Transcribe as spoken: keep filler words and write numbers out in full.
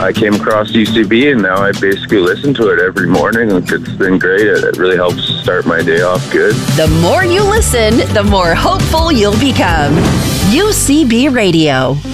I came across U C B, and now I basically listen to it every morning. It's been great. It really helps start my day off good. The more you listen, the more hopeful you'll become. U C B Radio.